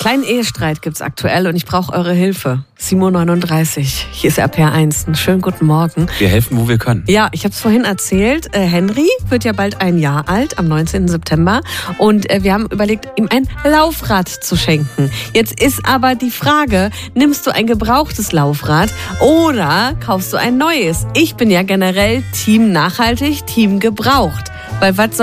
Kleinen Ehestreit gibt's aktuell und ich brauche eure Hilfe. 7:39 Uhr. Hier ist RPR1. Einen schönen guten Morgen. Wir helfen, wo wir können. Ja, ich habe es vorhin erzählt. Henry wird ja bald 1 Jahr alt, am 19. September. Und wir haben überlegt, ihm ein Laufrad zu schenken. Jetzt ist aber die Frage, nimmst du ein gebrauchtes Laufrad oder kaufst du ein neues? Ich bin ja generell Team nachhaltig, Team gebraucht. Weil was